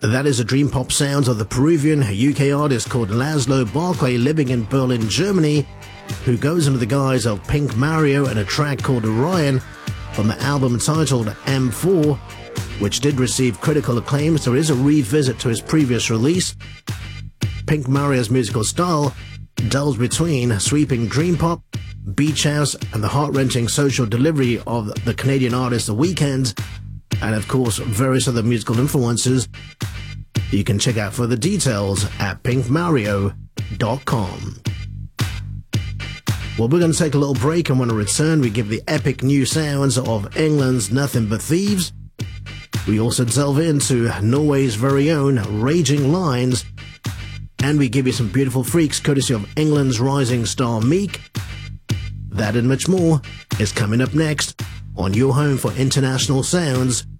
That is the dream pop sounds of the Peruvian UK artist called Laszlo Barclay, living in Berlin, Germany, who goes under the guise of Pink Mario and a track called Orion from the album titled M4, which did receive critical acclaim. So it is a revisit to his previous release. Pink Mario's musical style delves between sweeping dream pop, beach house, and the heart-wrenching social delivery of the Canadian artist The Weeknd, and of course various other musical influences. You can check out further details at pinkmario.com. Well, we're going to take a little break, and when we return, we give the epic new sounds of England's Nothing But Thieves. We also delve into Norway's very own Raging Lines, and we give you some beautiful freaks courtesy of England's rising star Meek. That and much more is coming up next on your home for international sounds,